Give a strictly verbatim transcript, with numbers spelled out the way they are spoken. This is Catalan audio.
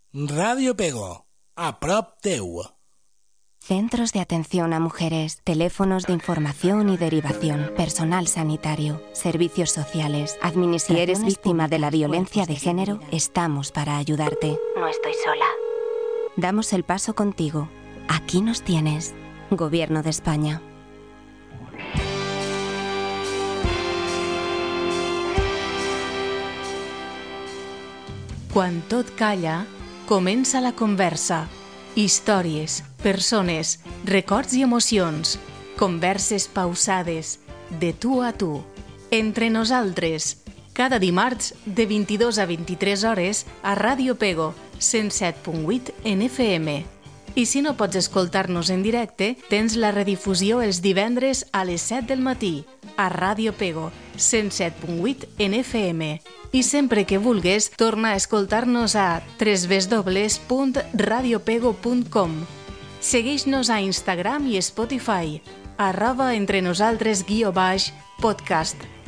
Radio Pego, a prop teu. Centros de atención a mujeres, teléfonos de información y derivación, personal sanitario, servicios sociales, administración. Si eres víctima de la violencia de género, estamos para ayudarte. No estoy sola. Damos el paso contigo. Aquí nos tienes. Gobierno de España. Quan tot calla, comença la conversa. Històries, persones, records i emocions. Converses pausades, de tu a tu. Entre nosaltres. Cada dimarts, de vint-i-dos a vint-i-tres hores, a Ràdio Pego, cent set punt vuit en F M. I si no pots escoltar-nos en directe, tens la redifusió els divendres a les set del matí, a Ràdio Pego, cent set punt vuit en F M. I sempre que vulgues, torna a escoltar-nos a w w w punt radio pego punt com. Segueix-nos a Instagram i Spotify, arroba entre nosaltres guió baix podcast.